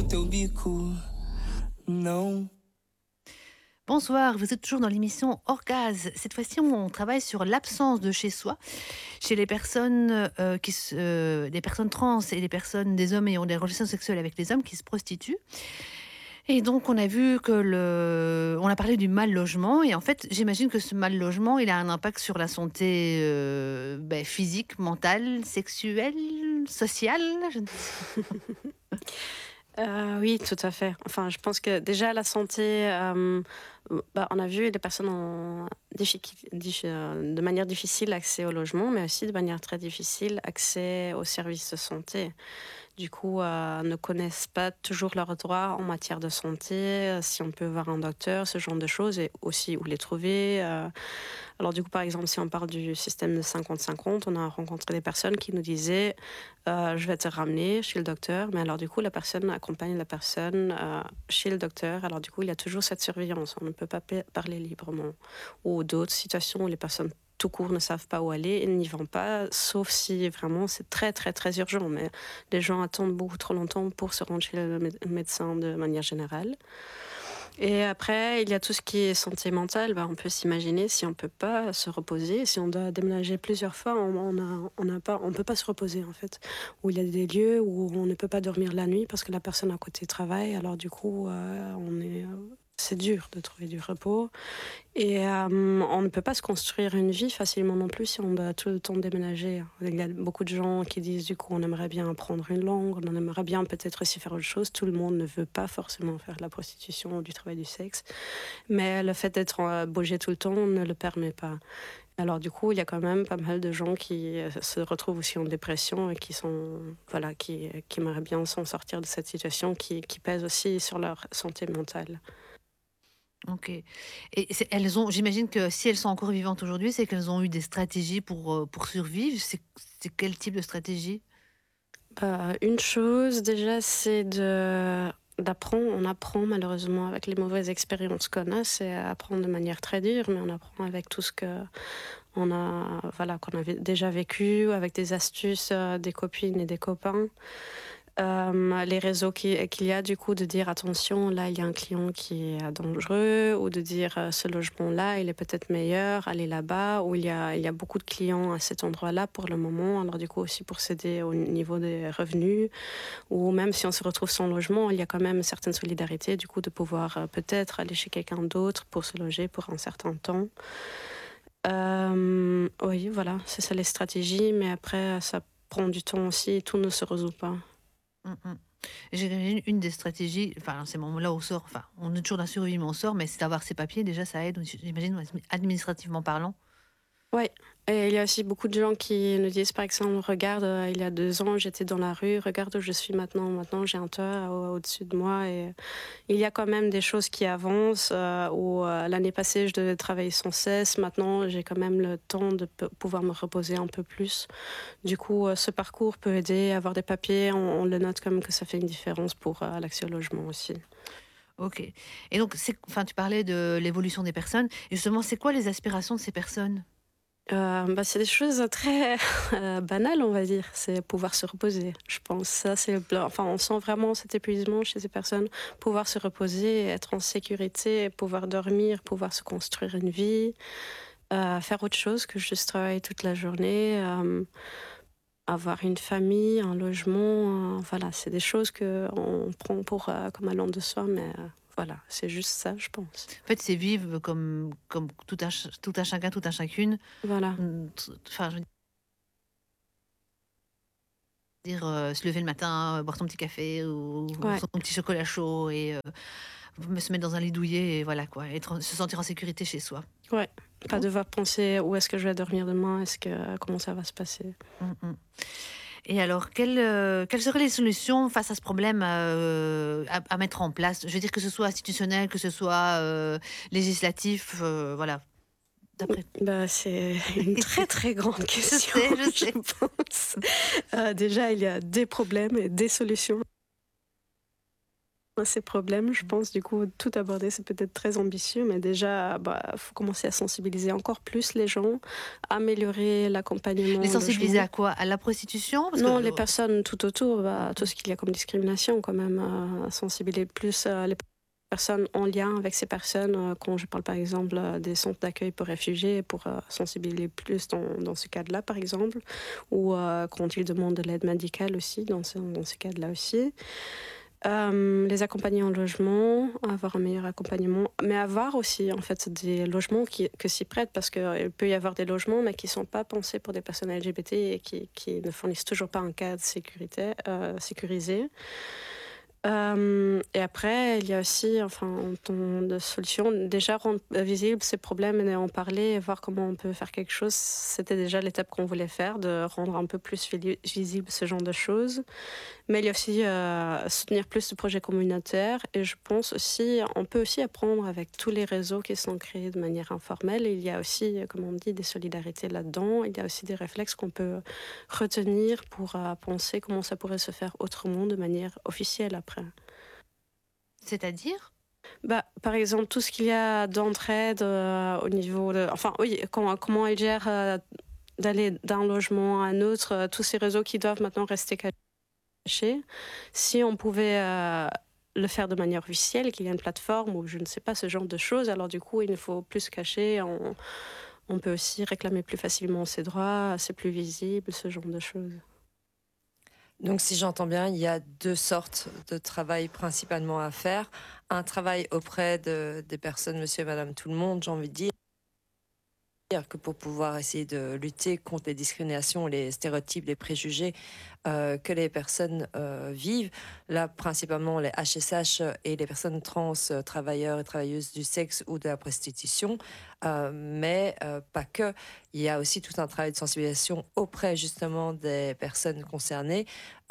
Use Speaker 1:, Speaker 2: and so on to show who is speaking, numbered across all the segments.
Speaker 1: teu bico. Não.
Speaker 2: Bonsoir, vous êtes toujours dans l'émission Orgaz. Cette fois-ci, on travaille sur l'absence de chez soi, chez les personnes, des personnes trans et des hommes ayant des relations sexuelles avec les hommes qui se prostituent. Et donc, on a vu on a parlé du mal logement. Et en fait, j'imagine que ce mal logement, il a un impact sur la santé physique, mentale, sexuelle, sociale.
Speaker 3: Oui, tout à fait. Enfin, je pense que déjà la santé, on a vu des personnes de manière difficile accès au logement, mais aussi de manière très difficile accès aux services de santé. Du coup, ne connaissent pas toujours leurs droits en matière de santé, si on peut voir un docteur, ce genre de choses, et aussi où les trouver. Alors du coup, par exemple, si on parle du système de 50-50, on a rencontré des personnes qui nous disaient je vais te ramener chez le docteur, mais alors du coup, la personne accompagne la personne chez le docteur. Alors du coup, il y a toujours cette surveillance, on ne peut pas parler librement. Ou d'autres situations où les personnes tout court ne savent pas où aller et n'y vont pas, sauf si vraiment c'est très très très urgent. Mais les gens attendent beaucoup trop longtemps pour se rendre chez le médecin de manière générale. Et après, il y a tout ce qui est santé mentale. On peut s'imaginer si on ne peut pas se reposer, si on doit déménager plusieurs fois, on ne peut pas se reposer en fait. Ou il y a des lieux où on ne peut pas dormir la nuit parce que la personne à côté travaille. Alors du coup, c'est dur de trouver du repos. Et on ne peut pas se construire une vie facilement non plus si on doit tout le temps déménager. Il y a beaucoup de gens qui disent du coup on aimerait bien apprendre une langue, on aimerait bien peut-être aussi faire autre chose. Tout le monde ne veut pas forcément faire de la prostitution ou du travail du sexe. Mais le fait d'être bougé tout le temps ne le permet pas. Alors du coup, il y a quand même pas mal de gens qui se retrouvent aussi en dépression et qui aimeraient bien s'en sortir de cette situation qui pèse aussi sur leur santé mentale.
Speaker 2: Ok. Et j'imagine que si elles sont encore vivantes aujourd'hui, c'est qu'elles ont eu des stratégies pour survivre. C'est quel type de stratégie?
Speaker 3: Une chose déjà, c'est d'apprendre. On apprend malheureusement avec les mauvaises expériences qu'on a, c'est apprendre de manière très dure, mais on apprend avec tout ce qu'on avait déjà vécu, avec des astuces des copines et des copains. Les réseaux qu'il y a du coup de dire attention, là il y a un client qui est dangereux, ou de dire ce logement-là il est peut-être meilleur, allez là-bas, ou il y a beaucoup de clients à cet endroit-là pour le moment, alors du coup aussi pour s'aider au niveau des revenus, ou même si on se retrouve sans logement, il y a quand même une certaine solidarité du coup de pouvoir peut-être aller chez quelqu'un d'autre pour se loger pour un certain temps. Oui, voilà, c'est ça les stratégies, mais après ça prend du temps aussi et tout ne se résout pas.
Speaker 2: J'imagine une des stratégies, enfin, c'est moment-là on sort, enfin, on est toujours dans la survie, mais on sort, mais c'est d'avoir ses papiers, déjà, ça aide, j'imagine, administrativement parlant.
Speaker 3: Oui, et il y a aussi beaucoup de gens qui nous disent, par exemple, regarde, il y a 2 ans, j'étais dans la rue, regarde où je suis maintenant. Maintenant, j'ai un toit au-dessus de moi. Et il y a quand même des choses qui avancent. L'année passée, je devais travailler sans cesse. Maintenant, j'ai quand même le temps de pouvoir me reposer un peu plus. Du coup, ce parcours peut aider à avoir des papiers. On le note comme que ça fait une différence pour l'accès au logement aussi.
Speaker 2: Ok. Et donc, tu parlais de l'évolution des personnes. Et justement, c'est quoi les aspirations de ces personnes?
Speaker 3: C'est des choses très banales, on va dire. C'est pouvoir se reposer, je pense. Ça, on sent vraiment cet épuisement chez ces personnes. Pouvoir se reposer, être en sécurité, pouvoir dormir, pouvoir se construire une vie, faire autre chose que juste travailler toute la journée, avoir une famille, un logement. Voilà, c'est des choses qu'on prend pour comme allant de soi, mais voilà, c'est juste ça, je pense.
Speaker 2: En fait, c'est vivre comme tout un chacun, tout un chacune.
Speaker 3: Voilà.
Speaker 2: Enfin, je veux dire, se lever le matin, boire son petit café ou son petit chocolat chaud et se mettre dans un lit douillet et voilà quoi, se sentir en sécurité chez soi.
Speaker 3: Ouais, pas devoir penser où est-ce que je vais dormir demain, comment ça va se passer.
Speaker 2: Et alors, quelles seraient les solutions face à ce problème à mettre en place? Je veux dire que ce soit institutionnel, que ce soit législatif, voilà.
Speaker 3: C'est une très très grande question.
Speaker 2: Je sais.
Speaker 3: Je pense. Déjà, il y a des problèmes et des solutions. à ces problèmes, je pense. Du coup, tout aborder, c'est peut-être très ambitieux, mais déjà, faut commencer à sensibiliser encore plus les gens, améliorer l'accompagnement
Speaker 2: Les
Speaker 3: au
Speaker 2: sensibiliser
Speaker 3: logement.
Speaker 2: à quoi? À la prostitution? Parce que
Speaker 3: Non, les personnes tout autour, tout ce qu'il y a comme discrimination, quand même, sensibiliser plus les personnes en lien avec ces personnes. Quand je parle par exemple des centres d'accueil pour réfugiés, pour sensibiliser plus dans ce cadre-là, par exemple, ou quand ils demandent de l'aide médicale aussi, dans ces cadres-là aussi. Les accompagner en logement, avoir un meilleur accompagnement, mais avoir aussi en fait des logements que s'y prêtent, parce qu'il peut y avoir des logements mais qui ne sont pas pensés pour des personnes LGBT et qui ne fournissent toujours pas un cadre sécurisé. Et après, il y a aussi, en temps de solution, déjà rendre visibles ces problèmes et en parler et voir comment on peut faire quelque chose. C'était déjà l'étape qu'on voulait faire, de rendre un peu plus visible ce genre de choses. Mais il y a aussi soutenir plus de projets communautaires. Et je pense aussi, on peut aussi apprendre avec tous les réseaux qui sont créés de manière informelle. Et il y a aussi, comme on dit, des solidarités là-dedans. Il y a aussi des réflexes qu'on peut retenir pour penser comment ça pourrait se faire autrement de manière officielle après.
Speaker 2: c'est-à-dire?
Speaker 3: Par exemple, tout ce qu'il y a d'entraide au niveau de... Enfin, oui, comment ils gèrent d'aller d'un logement à un autre, tous ces réseaux qui doivent maintenant rester cachés. Si on pouvait le faire de manière officielle, qu'il y a une plateforme ou je ne sais pas, ce genre de choses, alors du coup, il ne faut plus se cacher. On peut aussi réclamer plus facilement ses droits, c'est plus visible, ce genre de choses.
Speaker 4: Donc, si j'entends bien, il y a deux sortes de travail principalement à faire. Un travail auprès des personnes, monsieur et madame tout le monde, j'ai envie de dire, que pour pouvoir essayer de lutter contre les discriminations, les stéréotypes, les préjugés que les personnes vivent, là principalement les HSH et les personnes trans, travailleurs et travailleuses du sexe ou de la prostitution, mais pas que. Il y a aussi tout un travail de sensibilisation auprès justement des personnes concernées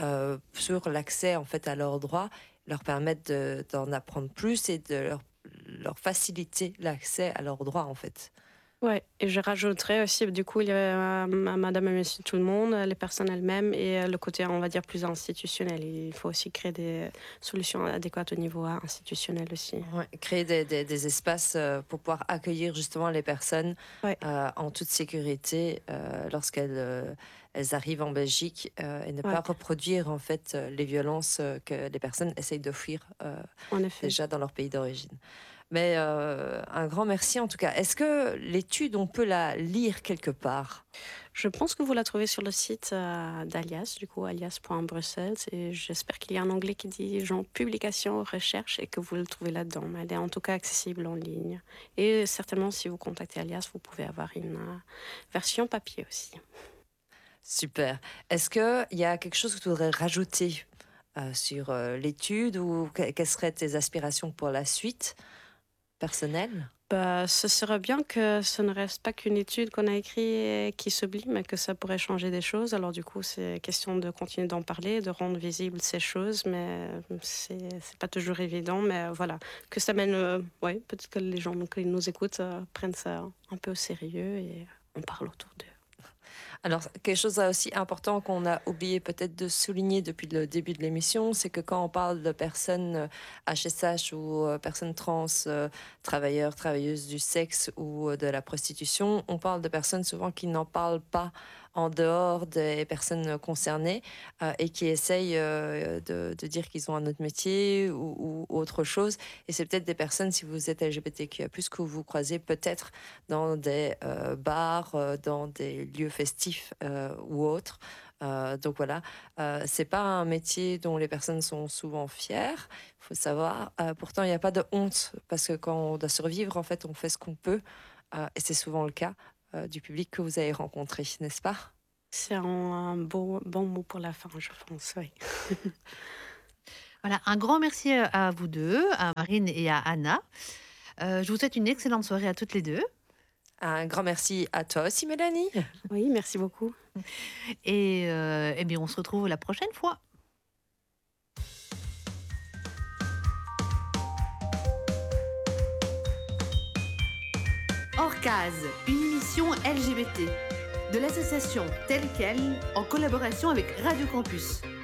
Speaker 4: sur l'accès en fait à leurs droits, leur permettre d'en apprendre plus et de leur faciliter l'accès à leurs droits en fait.
Speaker 3: Ouais, et je rajouterais aussi, du coup, il y a Madame et Monsieur tout le monde, les personnes elles-mêmes et le côté, on va dire, plus institutionnel. Il faut aussi créer des solutions adéquates au niveau institutionnel aussi.
Speaker 4: Ouais, créer des espaces pour pouvoir accueillir justement les personnes en toute sécurité lorsqu'elles elles arrivent en Belgique et ne pas reproduire en fait les violences que les personnes essayent de fuir déjà dans leur pays d'origine. Mais un grand merci en tout cas. Est-ce que l'étude, on peut la lire quelque part?
Speaker 3: Je pense que vous la trouvez sur le site d'Alias, du coup alias.bruxelles. Et j'espère qu'il y a un onglet qui dit genre publication, recherche et que vous le trouvez là-dedans. Mais elle est en tout cas accessible en ligne. Et certainement, si vous contactez Alias, vous pouvez avoir une version papier aussi.
Speaker 4: Super. Est-ce qu'il y a quelque chose que tu voudrais rajouter sur l'étude ou quelles seraient tes aspirations pour la suite personnelle?
Speaker 3: Ce serait bien que ce ne reste pas qu'une étude qu'on a écrite et qui s'oublie, mais que ça pourrait changer des choses. Alors du coup, c'est question de continuer d'en parler, de rendre visibles ces choses, mais c'est pas toujours évident. Mais voilà, que ça mène... peut-être que les gens qui nous écoutent prennent ça un peu au sérieux et on parle autour d'eux.
Speaker 4: Alors, quelque chose aussi important qu'on a oublié peut-être de souligner depuis le début de l'émission, c'est que quand on parle de personnes HSH ou personnes trans, travailleurs, travailleuses du sexe ou de la prostitution, on parle de personnes souvent qui n'en parlent pas en dehors des personnes concernées et qui essayent de dire qu'ils ont un autre métier ou autre chose. Et c'est peut-être des personnes, si vous êtes LGBTQIA+, que vous croisez peut-être dans des bars, dans des lieux festifs ou autres. Donc voilà, c'est pas un métier dont les personnes sont souvent fières, il faut savoir. Pourtant, il n'y a pas de honte, parce que quand on doit survivre, en fait, on fait ce qu'on peut. Et c'est souvent le cas du public que vous avez rencontré, n'est-ce pas?
Speaker 3: C'est un bon mot pour la fin, je pense, oui.
Speaker 2: Voilà, un grand merci à vous deux, à Marine et à Anna. Je vous souhaite une excellente soirée à toutes les deux.
Speaker 4: Un grand merci à toi aussi, Mélanie.
Speaker 3: Oui, merci beaucoup.
Speaker 2: Et eh bien, on se retrouve la prochaine fois. Orcaz, une émission LGBT de l'association Telle Quelle en collaboration avec Radio Campus.